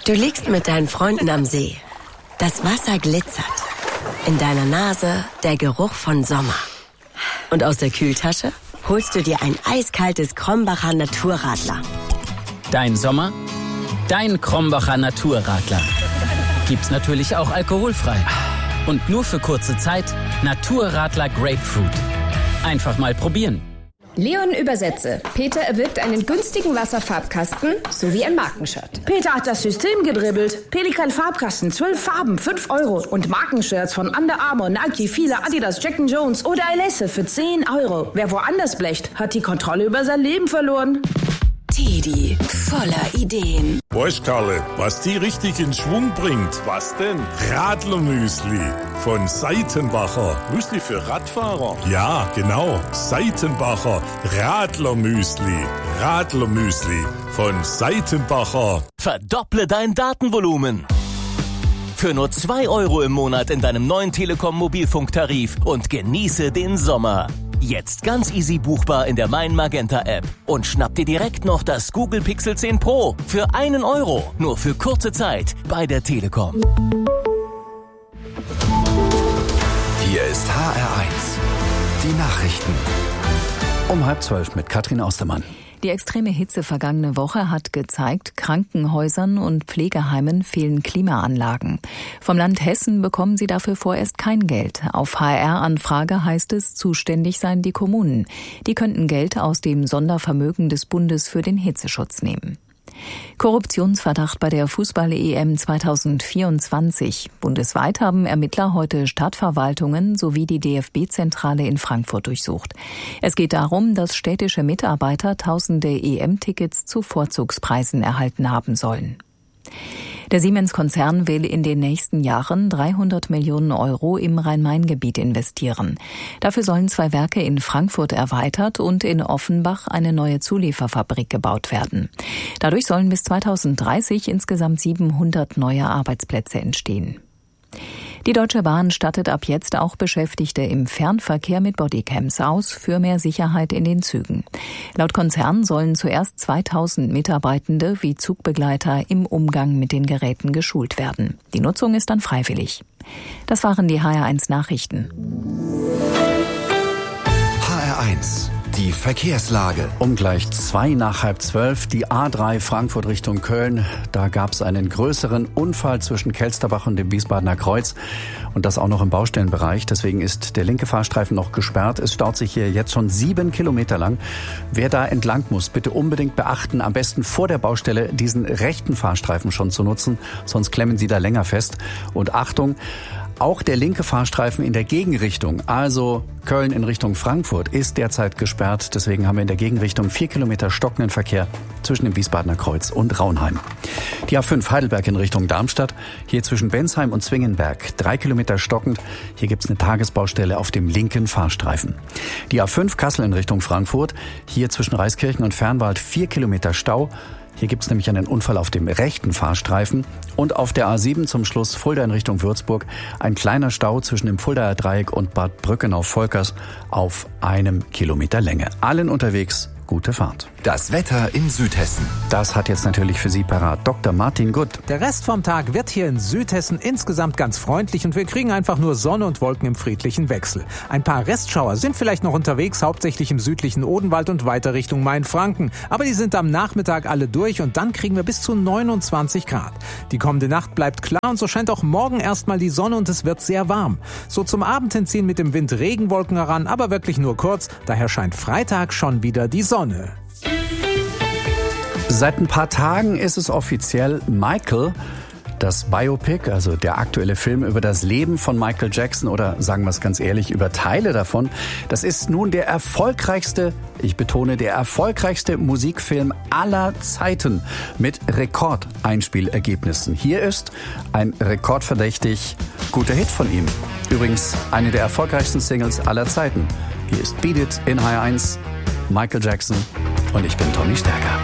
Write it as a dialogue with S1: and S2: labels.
S1: Du liegst mit deinen Freunden am See. Das Wasser glitzert. In deiner Nase der Geruch von Sommer. Und aus der Kühltasche holst du dir ein eiskaltes Krombacher Naturradler.
S2: Dein Sommer? Dein Krombacher Naturradler. Gibt's natürlich auch alkoholfrei. Und nur für kurze Zeit Naturradler Grapefruit. Einfach mal probieren.
S3: Leon übersetze. Peter erwirbt einen günstigen Wasserfarbkasten sowie ein Markenshirt.
S4: Peter hat das System gedribbelt. Pelikan Farbkasten, 12 Farben, 5 €. Und Markenshirts von Under Armour, Nike, Fila, Adidas, Jack & Jones oder Alesse für 10 €. Wer woanders blecht, hat die Kontrolle über sein Leben verloren.
S1: Teddy, voller Ideen.
S5: Weißt Karle, was die richtig in Schwung bringt? Was denn? Radlermüsli von Seitenbacher. Müsli für Radfahrer? Ja, genau. Seitenbacher Radlermüsli. Radlermüsli von Seitenbacher.
S6: Verdopple dein Datenvolumen. Für nur 2 € im Monat in deinem neuen Telekom Mobilfunktarif und genieße den Sommer. Jetzt ganz easy buchbar in der Mein Magenta App. Und schnapp dir direkt noch das Google Pixel 10 Pro für 1 €. Nur für kurze Zeit bei der Telekom.
S7: Hier ist HR1. Die Nachrichten.
S8: Um 11:30 mit Katrin Austermann.
S9: Die extreme Hitze vergangene Woche hat gezeigt, Krankenhäusern und Pflegeheimen fehlen Klimaanlagen. Vom Land Hessen bekommen sie dafür vorerst kein Geld. Auf HR-Anfrage heißt es, zuständig seien die Kommunen. Die könnten Geld aus dem Sondervermögen des Bundes für den Hitzeschutz nehmen. Korruptionsverdacht bei der Fußball-EM 2024. Bundesweit haben Ermittler heute Stadtverwaltungen sowie die DFB-Zentrale in Frankfurt durchsucht. Es geht darum, dass städtische Mitarbeiter tausende EM-Tickets zu Vorzugspreisen erhalten haben sollen. Der Siemens-Konzern will in den nächsten Jahren 300 Millionen € im Rhein-Main-Gebiet investieren. Dafür sollen 2 Werke in Frankfurt erweitert und in Offenbach eine neue Zulieferfabrik gebaut werden. Dadurch sollen bis 2030 insgesamt 700 neue Arbeitsplätze entstehen. Die Deutsche Bahn stattet ab jetzt auch Beschäftigte im Fernverkehr mit Bodycams aus für mehr Sicherheit in den Zügen. Laut Konzern sollen zuerst 2000 Mitarbeitende wie Zugbegleiter im Umgang mit den Geräten geschult werden. Die Nutzung ist dann freiwillig. Das waren die HR1 Nachrichten.
S7: HR1. Die Verkehrslage.
S8: Um gleich 2 nach 11:30, die A3 Frankfurt Richtung Köln. Da gab es einen größeren Unfall zwischen Kelsterbach und dem Wiesbadener Kreuz. Und das auch noch im Baustellenbereich. Deswegen ist der linke Fahrstreifen noch gesperrt. Es staut sich hier jetzt schon 7 Kilometer lang. Wer da entlang muss, bitte unbedingt beachten, am besten vor der Baustelle diesen rechten Fahrstreifen schon zu nutzen. Sonst klemmen Sie da länger fest. Und Achtung, auch der linke Fahrstreifen in der Gegenrichtung, also Köln in Richtung Frankfurt, ist derzeit gesperrt. Deswegen haben wir in der Gegenrichtung 4 Kilometer stockenden Verkehr zwischen dem Wiesbadener Kreuz und Raunheim. Die A5 Heidelberg in Richtung Darmstadt, hier zwischen Bensheim und Zwingenberg 3 Kilometer stockend. Hier gibt es eine Tagesbaustelle auf dem linken Fahrstreifen. Die A5 Kassel in Richtung Frankfurt, hier zwischen Reiskirchen und Fernwald 4 Kilometer Stau. Hier gibt es nämlich einen Unfall auf dem rechten Fahrstreifen. Und auf der A7 zum Schluss Fulda in Richtung Würzburg ein kleiner Stau zwischen dem Fuldaer Dreieck und Bad Brückenau-Volkers auf 1 Kilometer Länge. Allen unterwegs gute Fahrt.
S7: Das Wetter in Südhessen.
S8: Das hat jetzt natürlich für Sie parat Dr. Martin Gutt.
S10: Der Rest vom Tag wird hier in Südhessen insgesamt ganz freundlich und wir kriegen einfach nur Sonne und Wolken im friedlichen Wechsel. Ein paar Restschauer sind vielleicht noch unterwegs, hauptsächlich im südlichen Odenwald und weiter Richtung Mainfranken. Aber die sind am Nachmittag alle durch und dann kriegen wir bis zu 29 Grad. Die kommende Nacht bleibt klar und so scheint auch morgen erstmal die Sonne und es wird sehr warm. So zum Abend hin ziehen mit dem Wind Regenwolken heran, aber wirklich nur kurz. Daher scheint Freitag schon wieder die Sonne.
S8: Seit ein paar Tagen ist es offiziell: Michael, das Biopic, also der aktuelle Film über das Leben von Michael Jackson, oder sagen wir es ganz ehrlich, über Teile davon, das ist nun der erfolgreichste, ich betone, der erfolgreichste Musikfilm aller Zeiten mit Rekordeinspielergebnissen. Hier ist ein rekordverdächtig guter Hit von ihm. Übrigens eine der erfolgreichsten Singles aller Zeiten. Hier ist Beat It in HR1, Michael Jackson, und ich bin Tommy Stärker.